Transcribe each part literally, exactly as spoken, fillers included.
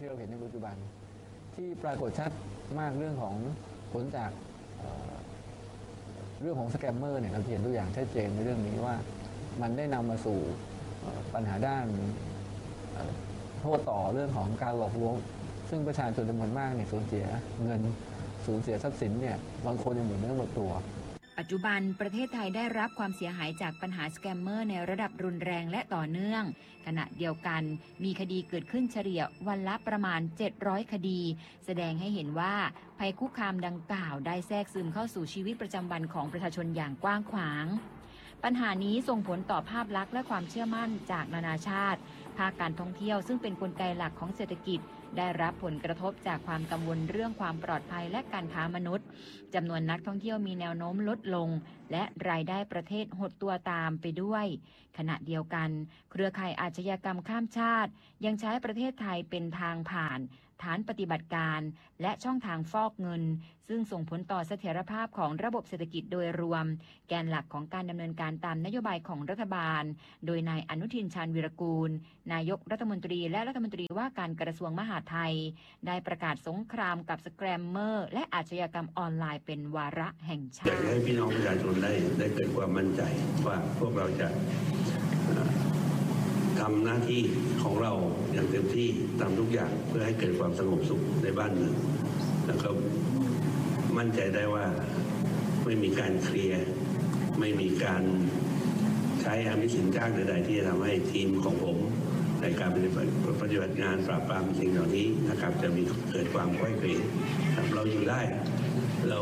ที่เราเห็นในปัจจุบันที่ปรากฏชัดมากเรื่องของผลจากเอ่อเรื่องของสแกมเมอร์เนี่ยเราเห็นตัวอย่างชัดเจนในเรื่องนี้ว่ามันได้นำมาสู่ปัญหาด้านโทษต่อเรื่องของการหลอกลวงซึ่งประชาชนจำนวนมากเนี่ยสูญเสียเงินสูญเสียทรัพย์สินเนี่ยบางคนยังหมดเนื้อหมดตัวปัจจุบันประเทศไทยได้รับความเสียหายจากปัญหาสแกมเมอร์ในระดับรุนแรงและต่อเนื่องขณะเดียวกันมีคดีเกิดขึ้นเฉลี่ยวันละประมาณเจ็ดร้อยคดีแสดงให้เห็นว่าภัยคุกคามดังกล่าวได้แทรกซึมเข้าสู่ชีวิตประจำวันของประชาชนอย่างกว้างขวางปัญหานี้ส่งผลต่อภาพลักษณ์และความเชื่อมั่นจากนานาชาติภาคการท่องเที่ยวซึ่งเป็นกลไกหลักของเศรษฐกิจได้รับผลกระทบจากความกังวลเรื่องความปลอดภัยและการค้ามนุษย์จำนวนนักท่องเที่ยวมีแนวโน้มลดลงและรายได้ประเทศหดตัวตามไปด้วยขณะเดียวกันเครือข่ายอาชญากรรมข้ามชาติยังใช้ประเทศไทยเป็นทางผ่านฐานปฏิบัติการและช่องทางฟอกเงินซึ่งส่งผลต่อเสถียรภาพของระบบเศรษฐกิจโดยรวมแกนหลักของการดำเนินการตามนโยบายของรัฐบาลโดยนายอนุทินชาญวีรกูลนายกรัฐมนตรีและรัฐมนตรีว่าการกระทรวงมหาดไทยได้ประกาศสงครามกับสแกมเมอร์และอาชญากรรมออนไลน์เป็นวาระแห่งชาติอยากให้พี่น้องประชาชนได้ได้เกิดความมั่นใจว่าพวกเราจะทำหน้าที่ของเราอย่างเต็มที่ทำทุกอย่างเพื่อให้เกิดความสงบสุขในบ้านเมืองแล้วก็มั่นใจได้ว่าไม่มีการเคลียร์ไม่มีการใช้อามิสินจ้างใดๆที่จะทำให้ทีมของผมในการปฏิบัติปฏิบัติงานปราบปรามสิ่งเหล่านี้นะครับจะมีเกิดความค่อยเกลียเราอยู่ได้เรา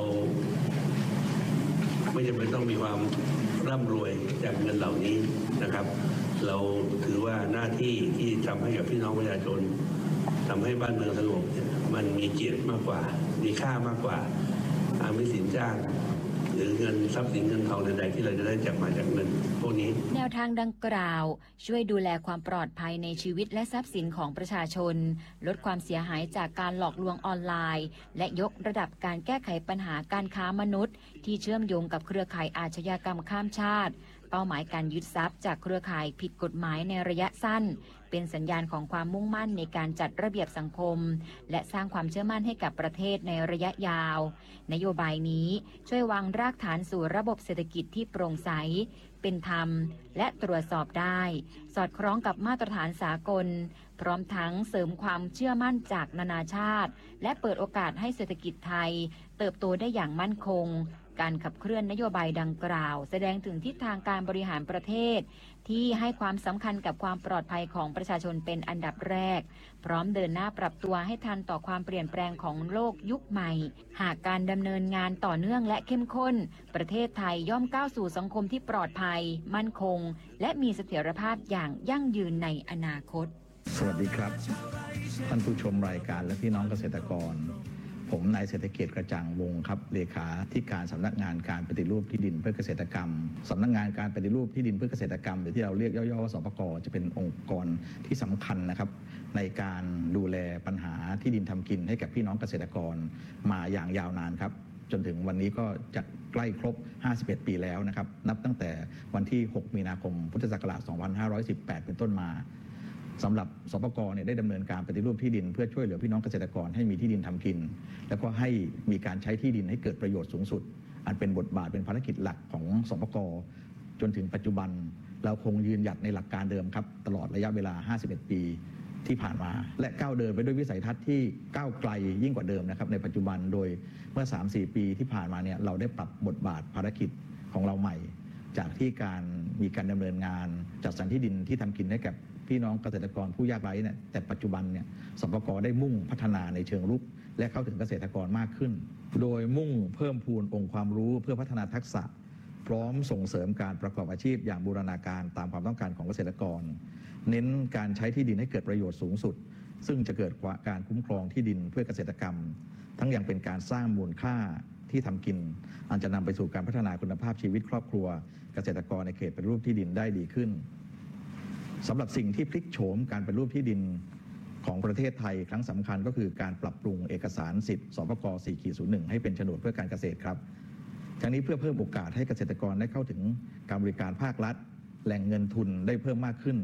ไม่จำเป็นต้องมีความร่ำรวยจากเงินเหล่านี้นะครับเราถือว่าหน้าที่ที่ทำให้กับพี่น้องประชาชนทำให้บ้านเมืองสงบมันมีเกียรติมากกว่ามีค่ามากกว่าอามิสินจ้างหรือเงินทรัพย์สินเงินทองใดๆที่เราจะได้จากมาจากเงินพวกนี้แนวทางดังกล่าวช่วยดูแลความปลอดภัยในชีวิตและทรัพย์สินของประชาชนลดความเสียหายจากการหลอกลวงออนไลน์และยกระดับการแก้ไขปัญหาการค้ามนุษย์ที่เชื่อมโยงกับเครือข่ายอาชญากรรมข้ามชาติเป้าหมายการยึดทรัพย์จากเครือข่ายผิดกฎหมายในระยะสั้นเป็นสัญญาณของความมุ่งมั่นในการจัดระเบียบสังคมและสร้างความเชื่อมั่นให้กับประเทศในระยะยาวนโยบายนี้ช่วยวางรากฐานสู่ระบบเศรษฐกิจที่โปร่งใสเป็นธรรมและตรวจสอบได้สอดคล้องกับมาตรฐานสากลพร้อมทั้งเสริมความเชื่อมั่นจากนานาชาติและเปิดโอกาสให้เศรษฐกิจไทยเติบโตได้อย่างมั่นคงการขับเคลื่อนนโยบายดังกล่าวแสดงถึงทิศทางการบริหารประเทศที่ให้ความสำคัญกับความปลอดภัยของประชาชนเป็นอันดับแรกพร้อมเดินหน้าปรับตัวให้ทันต่อความเปลี่ยนแปลงของโลกยุคใหม่หากการดำเนินงานต่อเนื่องและเข้มข้นประเทศไทยย่อมก้าวสู่สังคมที่ปลอดภัยมั่นคงและมีเสถียรภาพอย่างยั่งยืนในอนาคตสวัสดีครับท่านผู้ชมรายการและพี่น้องเกษตรกรผมนายเศรษฐกิจกระจ่างวงครับเลขาธิการสำนักงานการปฏิรูปที่ดินเพื่อเกษตรกรรมสำนักงานการปฏิรูปที่ดินเพื่อเกษตรกรรมหรือที่เราเรียกย่อๆว่าสปก.จะเป็นองค์กรที่สำคัญนะครับในการดูแลปัญหาที่ดินทำกินให้กับพี่น้องเกษตรกรมาอย่างยาวนานครับจนถึงวันนี้ก็จะใกล้ครบห้าสิบเอ็ดปีแล้วนะครับนับตั้งแต่วันที่หกมีนาคมพุทธศักราชสองพันห้าร้อยสิบแปดเป็นต้นมาสำหรับสปก.เนี่ยได้ดำเนินการปฏิรูปที่ดินเพื่อช่วยเหลือพี่น้องเกษตรกรให้มีที่ดินทำกินแล้วก็ให้มีการใช้ที่ดินให้เกิดประโยชน์สูงสุดอันเป็นบทบาทเป็นภารกิจหลักของสปก.จนถึงปัจจุบันเราคงยืนหยัดในหลักการเดิมครับตลอดระยะเวลาห้าสิบเอ็ดปีที่ผ่านมาและก้าวเดินไปด้วยวิสัยทัศน์ที่ก้าวไกลยิ่งกว่าเดิมนะครับในปัจจุบันโดยเมื่อ สามถึงสี่ ปีที่ผ่านมาเนี่ยเราได้ปรับบทบาทภารกิจของเราใหม่จากที่การมีการดำเนินงานจัดสรรที่ดินที่ทำกินให้กับพี่น้องเกษตรกรผู้ยากไร้เนี่ยแต่ปัจจุบันเนี่ยสปก.ได้มุ่งพัฒนาในเชิงรุกและเข้าถึงเกษตรกรมากขึ้นโดยมุ่งเพิ่มพูนองค์ความรู้เพื่อพัฒนาทักษะพร้อมส่งเสริมการประกอบอาชีพอย่างบูรณาการตามความต้องการของเกษตรกรเน้นการใช้ที่ดินให้เกิดประโยชน์สูงสุดซึ่งจะเกิดการคุ้มครองที่ดินเพื่อเกษตรกรรมทั้งยังเป็นการสร้างมูลค่าที่ทำกินอันจะนำไปสู่การพัฒนาคุณภาพชีวิตครอบครัวเกษตรกรในเขตปฏิรูปที่ดินได้ดีขึ้นสำหรับสิ่งที่พลิกโฉมการปฏิรูปที่ดินของประเทศไทยครั้งสำคัญก็คือการปรับปรุงเอกสารสิทธิ์สปก สี่ศูนย์หนึ่ง ให้เป็นโฉนดเพื่อการเกษตรครับทั้งนี้เพื่อเพิ่มโอกาสให้เกษตรกรได้เข้าถึงการบริการภาครัฐแหล่งเงินทุนได้เพิ่มมากขึ้น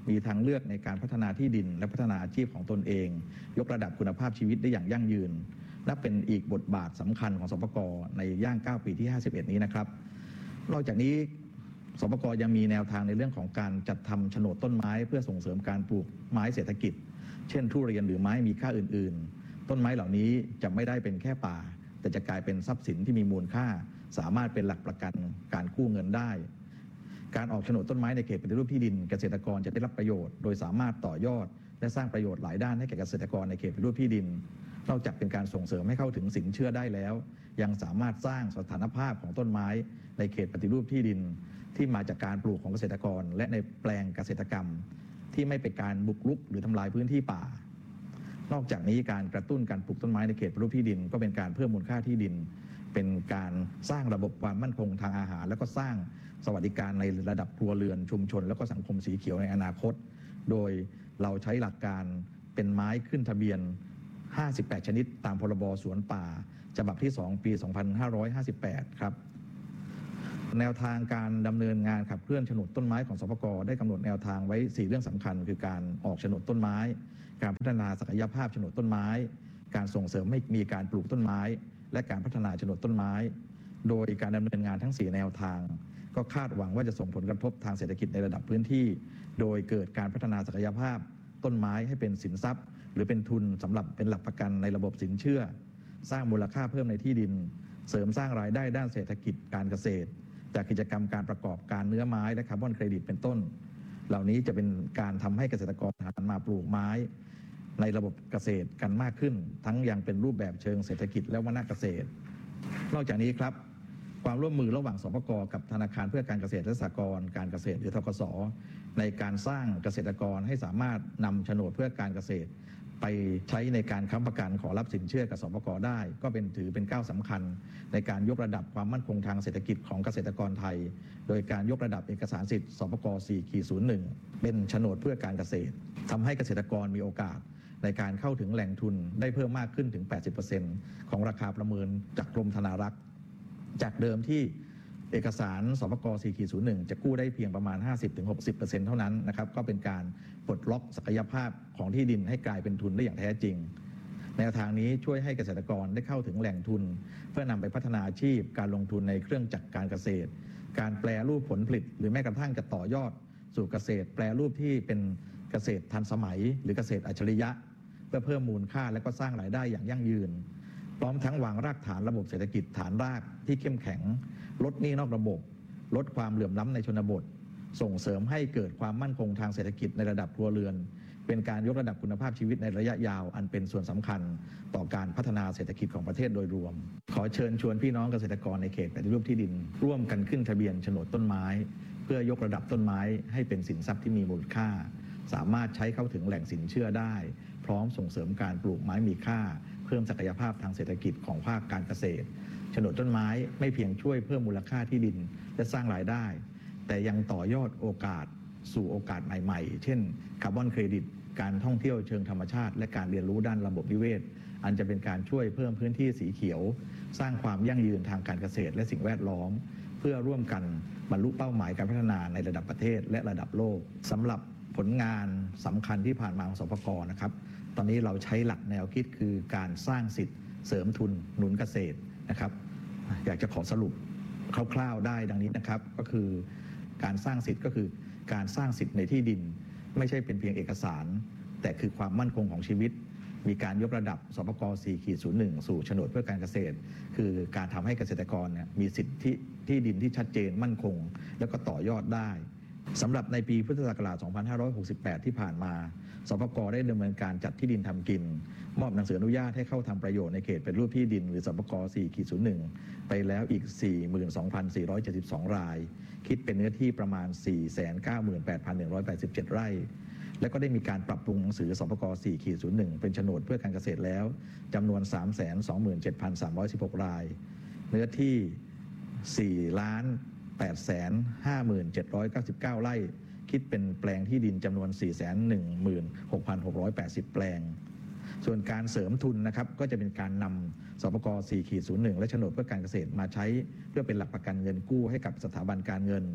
มีทางเลือกในการพัฒนาที่ดินและพัฒนาอาชีพของตนเองยกระดับคุณภาพชีวิตได้อย่างยั่งยืนและเป็นอีกบทบาทสำคัญของสปก.ในย่างเก้าปีที่ห้าสิบเอ็ดนี้นะครับนอกจากนี้สปก.ยังมีแนวทางในเรื่องของการจัดทำโฉนดต้นไม้เพื่อส่งเสริมการปลูกไม้เศรษฐกิจเช่นทุเรียนหรือไม้มีค่าอื่นๆต้นไม้เหล่านี้จะไม่ได้เป็นแค่ป่าแต่จะกลายเป็นทรัพย์สินที่มีมูลค่าสามารถเป็นหลักประกันการกู้เงินได้การออกโฉนดต้นไม้ในเขตปฏิรูปที่ดินเกษตรกรจะได้รับประโยชน์โดยสามารถต่อยอดและสร้างประโยชน์หลายด้านให้แก่เกษตรกรในเขตปฏิรูปที่ดินนอกจากเป็นการส่งเสริมให้เข้าถึงสินเชื่อได้แล้วยังสามารถสร้างสถานภาพของต้นไม้ในเขตปฏิรูปที่ดินที่มาจากการปลูกของเกษตรกรและในแปลงเกษตรกรรมที่ไม่เป็นการบุกรุกหรือทำลายพื้นที่ป่านอกจากนี้การกระตุ้นการปลูกต้นไม้ในเขตปฏิรูปที่ดินก็เป็นการเพิ่มมูลค่าที่ดินเป็นการสร้างระบบความมั่นคงทางอาหารและก็สร้างสวัสดิการในระดับครัวเรือนชุมชนและก็สังคมสีเขียวในอนาคตโดยเราใช้หลักการเป็นไม้ขึ้นทะเบียนห้าสิบแปดชนิดตามพรบสวนป่าฉบับที่สองปีสองพันห้าร้อยห้าสิบแปดครับแนวทางการดำเนินงานขับเคลื่อนโฉนดต้นไม้ของสปก.ได้กำหนดแนวทางไว้สี่เรื่องสำคัญคือการออกโฉนดต้นไม้การพัฒนาศักยภาพโฉนดต้นไม้การส่งเสริมให้มีการปลูกต้นไม้และการพัฒนาโฉนดต้นไม้โดยการดำเนินงานทั้งสี่แนวทางก็คาดหวังว่าจะส่งผลกระทบทางเศรษฐกิจในระดับพื้นที่โดยเกิดการพัฒนาศักยภาพต้นไม้ให้เป็นสินทรัพย์หรือเป็นทุนสำหรับเป็นหลักประกันในระบบสินเชื่อสร้างมูลค่าเพิ่มในที่ดินเสริมสร้างรายได้ด้านเศรษฐกิจการเกษตรจากกิจกรรมการประกอบการเนื้อไม้และคาร์บอนเครดิตเป็นต้นเหล่านี้จะเป็นการทำให้เกษตรกรหันมาปลูกไม้ในระบบเกษตรกันมากขึ้นทั้งยังเป็นรูปแบบเชิงเศรษฐกิจและวรรณเกษตรนอกจากนี้ครับความร่วมมือระหว่างสปก.กับธนาคารเพื่อการเกษตรและสหกรณ์การเกษตรหรือธกส.ในการสร้างเกษตรกรให้สามารถนำโฉนดเพื่อการเกษตรไปใช้ในการค้ำประกันขอรับสินเชื่อกับสปก.ได้ก็เป็นถือเป็นก้าวสำคัญในการยกระดับความมั่นคงทางเศรษฐกิจของเกษตรกรไทยโดยการยกระดับเอกสารสิทธิ์สปก สี่ ศูนย์ หนึ่ง เป็นโฉนดเพื่อการเกษตรทำให้เกษตรกรมีโอกาสในการเข้าถึงแหล่งทุนได้เพิ่มมากขึ้นถึง แปดสิบเปอร์เซ็นต์ ของราคาประเมินจากกรมธนารักษ์จากเดิมที่เอกสารสปก สี่ ศูนย์ หนึ่ง จะกู้ได้เพียงประมาณ ห้าสิบถึงหกสิบเปอร์เซ็นต์ เท่านั้นนะครับก็เป็นการปลดล็อกศักยภาพของที่ดินให้กลายเป็นทุนได้อย่างแท้จริงแนวทางนี้ช่วยให้เกษตรกรได้เข้าถึงแหล่งทุนเพื่อนำไปพัฒนาอาชีพการลงทุนในเครื่องจักรการเกษตรการแปรรูปผลผลิตหรือแม้กระทั่งจะต่อยอดสู่เกษตรแปรรูปที่เป็นเกษตรทันสมัยหรือเกษตรอัจฉริยะเพื่อเพิ่มมูลค่าและก็สร้างรายได้อย่างยั่งยืนพร้อมทั้งวางรากฐานระบบเศรษฐกิจฐานรากที่เข้มแข็งลดหนี้นอกระบบลดความเหลื่อมล้ำในชนบทส่งเสริมให้เกิดความมั่นคงทางเศรษฐกิจในระดับครัวเรือนเป็นการยกระดับคุณภาพชีวิตในระยะยาวอันเป็นส่วนสำคัญต่อการพัฒนาเศรษฐกิจของประเทศโดยรวมขอเชิญชวนพี่น้องเกษตรกรในเขตปฏิรูปที่ดินร่วมกันขึ้นทะเบียนโฉนดต้นไม้เพื่อยกระดับต้นไม้ให้เป็นสินทรัพย์ที่มีมูลค่าสามารถใช้เข้าถึงแหล่งสินเชื่อได้พร้อมส่งเสริมการปลูกไม้มีค่าเพิ่มศักยภาพทางเศรษฐกิจของภาคการเกษตรโฉนดต้นไม้ไม่เพียงช่วยเพิ่มมูลค่าที่ดินและสร้างรายได้แต่ยังต่อยอดโอกาสสู่โอกาสใหม่ๆเช่นคาร์บอนเครดิตการท่องเที่ยวเชิงธรรมชาติและการเรียนรู้ด้านระบบนิเวศอันจะเป็นการช่วยเพิ่มพื้นที่สีเขียวสร้างความยั่งยืนทางการเกษตรและสิ่งแวดล้อมเพื่อร่วมกันบรรลุเป้าหมายการพัฒนาในระดับประเทศและระดับโลกสำหรับผลงานสำคัญที่ผ่านมาของสปก.นะครับตอนนี้เราใช้หลักแนวคิดคือการสร้างสิทธิ์เสริมทุนหนุนเกษตรนะครับอยากจะขอสรุปคร่าวๆได้ดังนี้นะครับก็คือการสร้างสิทธิ์ก็คือการสร้างสิทธิ์ในที่ดินไม่ใช่เป็นเพียงเอกสารแต่คือความมั่นคงของชีวิตมีการยกระดับสปก สี่ ศูนย์ หนึ่ง สู่โฉนดเพื่อการเกษตรคือการทำให้เกษตรกรเนี่ยมีสิทธิที่ดินที่ชัดเจนมั่นคงแล้วก็ต่อยอดได้สำหรับในปีพุทธศักราช สองพันห้าร้อยหกสิบแปด ที่ผ่านมาสปก.ได้ดำเนินการจัดที่ดินทำกินมอบหนังสืออนุญาตให้เข้าทำประโยชน์ในเขตเป็นรูปที่ดินหรือสปก สี่ ศูนย์ หนึ่ง ไปแล้วอีก สี่หมื่นสองพันสี่ร้อยเจ็ดสิบสอง รายคิดเป็นเนื้อที่ประมาณ สี่แสนเก้าหมื่นแปดพันหนึ่งร้อยแปดสิบเจ็ด ไร่และก็ได้มีการปรับปรุงหนังสือสปก สี่ ศูนย์ หนึ่ง เป็นโฉนดเพื่อการเกษตรแล้วจำนวน สามแสนสองหมื่นเจ็ดพันสามร้อยสิบหก รายเนื้อที่ สี่ล้านแปดแสนห้าหมื่นเจ็ดร้อยเก้าสิบเก้า ไร่คิดเป็นแปลงที่ดินจำนวน สี่แสนหนึ่งหมื่นหกพันหกร้อยแปดสิบ แปลงส่วนการเสริมทุนนะครับก็จะเป็นการนำสปก สี่ ศูนย์ หนึ่ง และโฉนดเพื่อการเกษตรมาใช้เพื่อเป็นหลักประกันเงินกู้ให้กับสถาบันการเงิน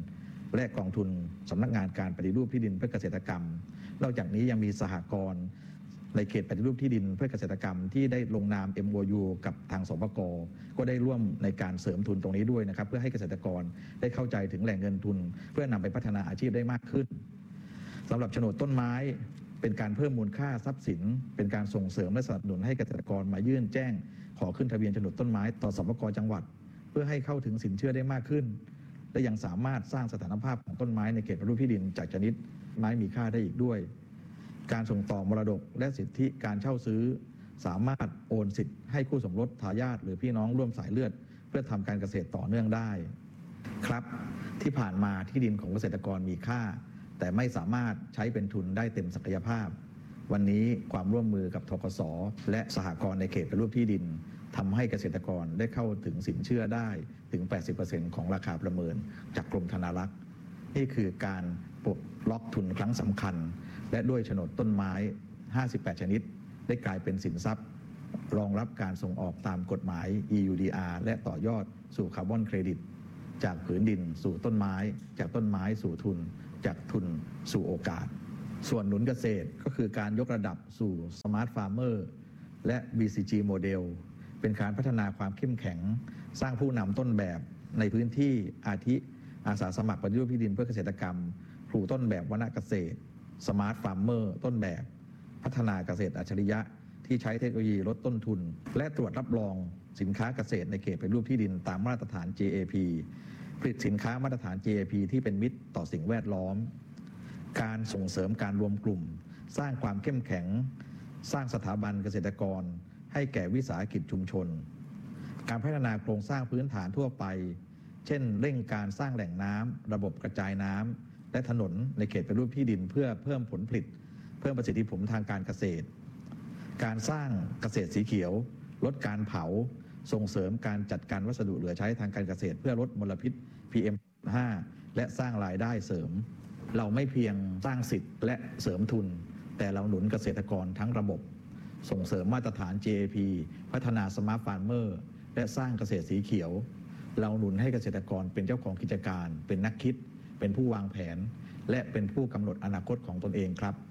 และกองทุนสำนักงานการปฏิรูปที่ดินเพื่อเกษตรกรรมนอกจากนี้ยังมีสหกรณ์ในเขตปฏิรูปที่ดินเพื่อเกษตรกรรมที่ได้ลงนาม เอ็ม โอ ยู กับทางสปก.ก็ได้ร่วมในการเสริมทุนตรงนี้ด้วยนะครับเพื่อให้เกษตรกรได้เข้าใจถึงแหล่งเงินทุนเพื่อนำไปพัฒนาอาชีพได้มากขึ้นสำหรับโฉนดต้นไม้เป็นการเพิ่มมูลค่าทรัพย์สินเป็นการส่งเสริมและสนับสนุนให้เกษตรกรมายื่นแจ้งขอขึ้นทะเบียนโฉนดต้นไม้ต่อสปก.จังหวัดเพื่อให้เข้าถึงสินเชื่อได้มากขึ้นและยังสามารถสร้างสถานภาพของต้นไม้ในเขตปฏิรูปที่ดินจากชนิดไม้มีค่าได้อีกด้วยการส่งต่อมรดกและสิทธิการเช่าซื้อสามารถโอนสิทธิ์ให้คู่สมรสทายาทหรือพี่น้องร่วมสายเลือดเพื่อทำการเกษตรต่อเนื่องได้ครับที่ผ่านมาที่ดินของเกษตรกรมีค่าแต่ไม่สามารถใช้เป็นทุนได้เต็มศักยภาพวันนี้ความร่วมมือกับธกส.และสหกรณ์ในเขตปฏิรูปที่ดินทำให้เกษตรกรได้เข้าถึงสินเชื่อได้ถึง แปดสิบเปอร์เซ็นต์ ของราคาประเมินจากกรมธนารักษ์นี่คือการปลดล็อกทุนครั้งสำคัญและด้วยโฉนดต้นไม้ห้าสิบแปดชนิดได้กลายเป็นสินทรัพย์รองรับการส่งออกตามกฎหมาย อี ยู ดี อาร์ และต่อยอดสู่คาร์บอนเครดิตจากผืนดินสู่ต้นไม้จากต้นไม้สู่ทุนจากทุนสู่โอกาสส่วนหนุนเกษตรก็คือการยกระดับสู่ Smart Farmer และ บี ซี จี โมเดลเป็นการพัฒนาความเข้มแข็งสร้างผู้นำต้นแบบในพื้นที่อาทิอาสาสมัครปฏิรูปที่ดินเพื่อเกษตรกรรมครูต้นแบบวณเกษตร Smart Farmer ต้นแบบพัฒนาเกษตรอัจฉริยะที่ใช้เทคโนโลยีลดต้นทุนและตรวจรับรองสินค้าเกษตรในเขตปฏิรูปที่ดินตามมาตรฐาน จี เอ พี ผลิตสินค้ามาตรฐาน จี เอ พี ที่เป็นมิตรต่อสิ่งแวดล้อมการส่งเสริมการรวมกลุ่มสร้างความเข้มแข็งสร้างสถาบันเกษตรกรให้แก่วิสาหกิจชุมชนการพัฒนาโครงสร้างพื้นฐานทั่วไปเช่นเร่งการสร้างแหล่งน้ำระบบกระจายน้ำและถนนในเขตปฏิรูปที่ดินเพื่อเพิ่มผลผลิตเพิ่มประสิทธิผลทางการเกษตรการสร้างเกษตรสีเขียวลดการเผาส่งเสริมการจัดการวัสดุเหลือใช้ทางการเกษตรเพื่อลดมลพิษ พี เอ็ม ห้า และสร้างรายได้เสริมเราไม่เพียงสร้างสิทธิ์และเสริมทุนแต่เราหนุนเกษตรกรทั้งระบบส่งเสริมมาตรฐาน จี เอ พี พัฒนา Smart Farmer และสร้างเกษตรสีเขียวเราหนุนให้เกษตรกรเป็นเจ้าของกิจการเป็นนักคิดเป็นผู้วางแผนและเป็นผู้กำหนดอนาคตของตนเองครับ